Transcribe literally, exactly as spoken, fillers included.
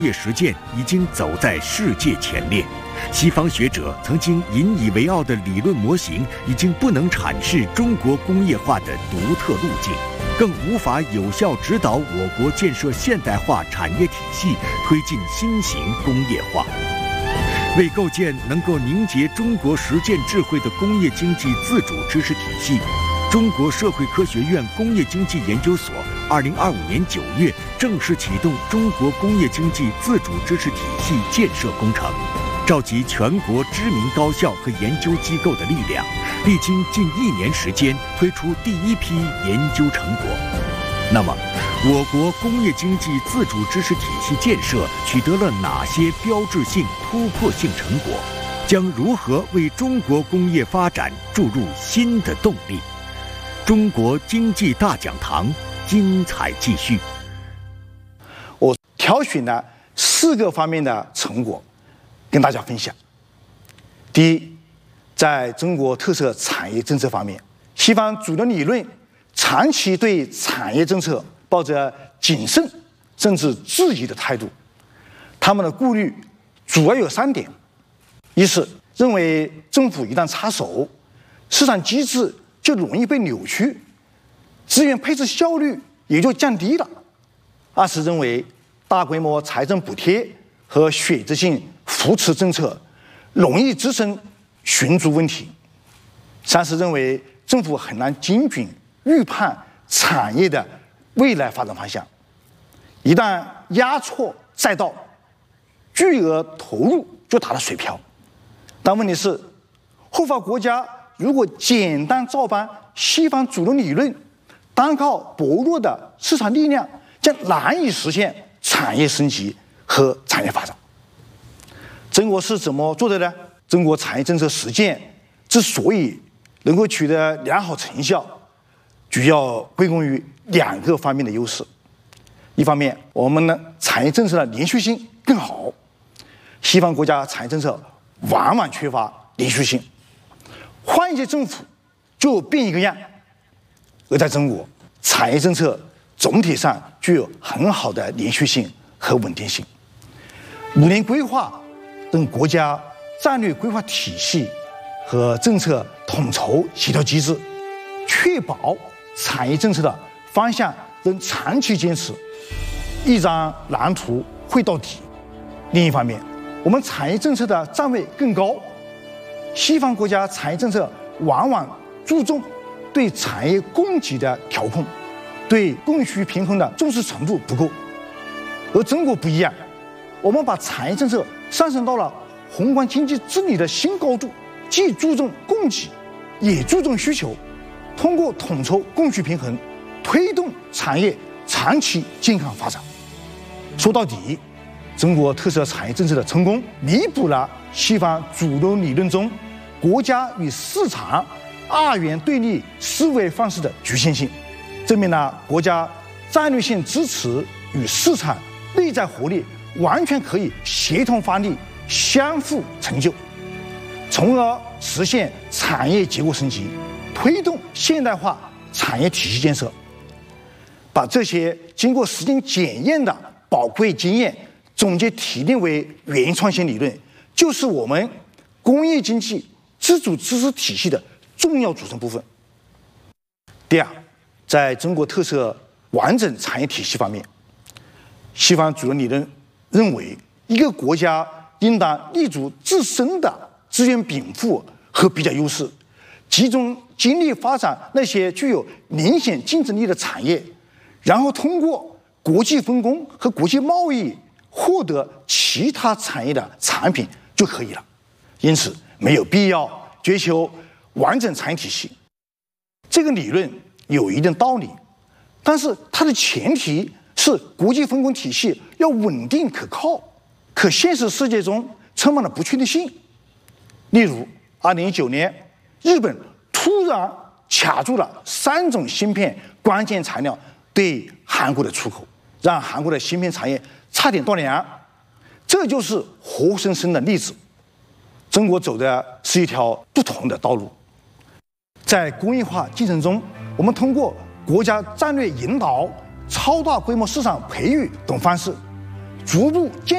业实践已经走在世界前列。西方学者曾经引以为傲的理论模型，已经不能阐释中国工业化的独特路径，更无法有效指导我国建设现代化产业体系，推进新型工业化。为构建能够凝结中国实践智慧的工业经济自主知识体系，中国社会科学院工业经济研究所二零二五年九月正式启动中国工业经济自主知识体系建设工程，召集全国知名高校和研究机构的力量，历经近一年时间，推出第一批研究成果。那么，我国工业经济自主知识体系建设取得了哪些标志性、突破性成果？将如何为中国工业发展注入新的动力？中国经济大讲堂精彩继续。 我挑选了四个方面的成果跟大家分享。第一，在中国特色产业政策方面，西方主流理论长期对产业政策抱着谨慎甚至质疑的态度。他们的顾虑主要有三点：一是认为政府一旦插手，市场机制就容易被扭曲，资源配置效率也就降低了；二是认为大规模财政补贴和选择性扶持政策容易滋生寻租问题；三是认为政府很难精准预判产业的未来发展方向，一旦压错赛道，巨额投入就打了水漂。但问题是，后发国家如果简单照搬西方主流理论，单靠薄弱的市场力量，将难以实现产业升级和产业发展。中国是怎么做的呢？中国产业政策实践之所以能够取得良好成效，主要归功于两个方面的优势。一方面，我们的产业政策的连续性更好，西方国家产业政策往往缺乏连续性，换一届政府就变一个样。而在中国，产业政策总体上具有很好的连续性和稳定性。五年规划等国家战略规划体系和政策统筹协调机制，确保产业政策的方向能长期坚持，一张蓝图绘到底。另一方面，我们产业政策的站位更高，西方国家产业政策往往注重对产业供给的调控，对供需平衡的重视程度不够。而中国不一样，我们把产业政策上升到了宏观经济治理的新高度，既注重供给，也注重需求，通过统筹供需平衡，推动产业长期健康发展。说到底，中国特色产业政策的成功，弥补了西方主流理论中国家与市场二元对立思维方式的局限性，证明了国家战略性支持与市场内在活力完全可以协同发力，相互成就，从而实现产业结构升级，推动现代化产业体系建设。把这些经过实践检验的宝贵经验总结提炼为原创性理论，就是我们工业经济自主知识体系的重要组成部分。第二，在中国特色完整产业体系方面，西方主流理论认为，一个国家应当立足自身的资源禀赋和比较优势，集中精力发展那些具有明显竞争力的产业，然后通过国际分工和国际贸易获得其他产业的产品就可以了。因此，没有必要追求完整产业体系。这个理论有一定道理，但是它的前提是国际分工体系要稳定可靠。可现实世界中充满了不确定性。例如，二零一九年，日本突然卡住了三种芯片关键材料对韩国的出口，让韩国的芯片产业差点断粮。这就是活生生的例子。中国走的是一条不同的道路。在工业化进程中，我们通过国家战略引导、超大规模市场培育等方式，逐步建